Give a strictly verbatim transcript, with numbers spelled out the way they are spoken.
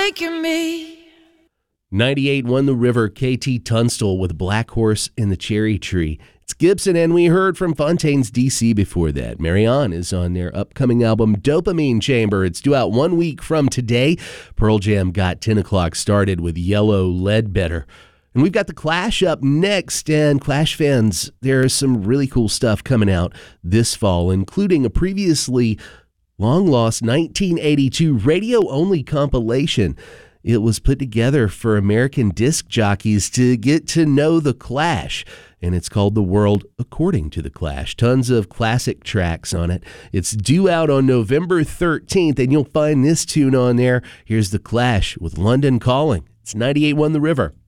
Making me. ninety-eight won the river. K T Tunstall with Black Horse in the Cherry Tree. It's Gibson, and we heard from Fontaines D C before that. Marianne is on their upcoming album Dopamine Chamber. It's due out one week from today. Pearl Jam got ten o'clock started with Yellow Ledbetter. And we've got The Clash up next, and Clash fans, there's some really cool stuff coming out this fall, including a previously long-lost nineteen eighty-two radio-only compilation. It was put together for American disc jockeys to get to know The Clash, and it's called The World According to The Clash. Tons of classic tracks on it. It's due out on November thirteenth, and you'll find this tune on there. Here's The Clash with London Calling. It's ninety-eight one The River.